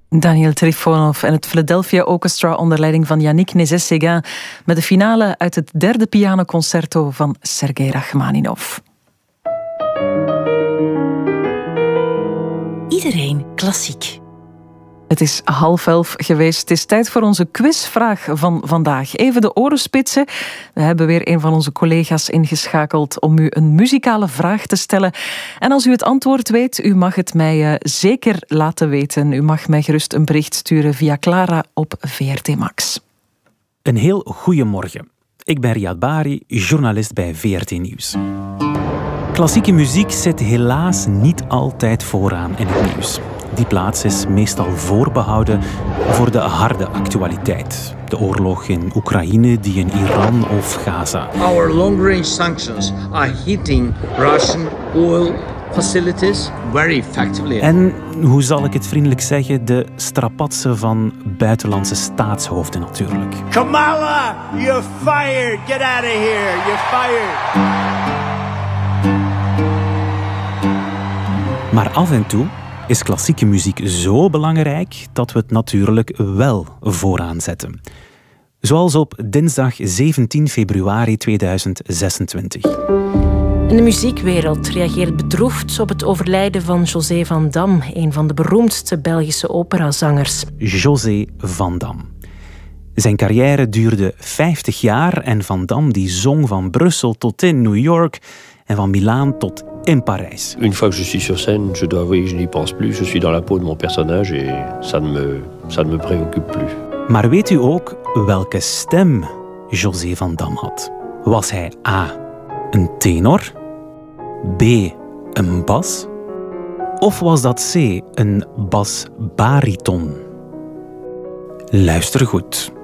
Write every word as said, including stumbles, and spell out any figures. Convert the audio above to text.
Daniel Trifonov en het Philadelphia Orchestra onder leiding van Yannick Nézet-Séguin met de finale uit het derde pianoconcerto van Sergei Rachmaninov. Iedereen klassiek. Het is half elf geweest. Het is tijd voor onze quizvraag van vandaag. Even de oren spitsen. We hebben weer een van onze collega's ingeschakeld om u een muzikale vraag te stellen. En als u het antwoord weet, u mag het mij uh, zeker laten weten. U mag mij gerust een bericht sturen via Clara op V R T Max. Een heel goeiemorgen. Ik ben Riyad Bari, journalist bij V R T Nieuws. Klassieke muziek zit helaas niet altijd vooraan in het nieuws. Die plaats is meestal voorbehouden voor de harde actualiteit. De oorlog in Oekraïne, die in Iran of Gaza. Our long-range sanctions are hitting Russian oil facilities very effectively. En, hoe zal ik het vriendelijk zeggen, de strapatsen van buitenlandse staatshoofden natuurlijk. Kamala, you're fired. Get out of here. You're fired. Maar af en toe is klassieke muziek zo belangrijk dat we het natuurlijk wel vooraan zetten. Zoals op dinsdag zeventien februari tweeduizend zesentwintig. De muziekwereld reageert bedroefd op het overlijden van José van Dam, een van de beroemdste Belgische operazangers. José van Dam. Zijn carrière duurde vijftig jaar en Van Dam die zong van Brussel tot in New York en van Milaan tot in Parijs. Une fois que je suis sur scène, je dois avouer que je n'y pense plus. Je suis dans la peau de mon personnage et ça ne me, ça ne me préoccupe plus. Maar weet u ook welke stem José van Dam had? Was hij A, een tenor, B, een bas, of was dat C, een basbariton? Luister goed.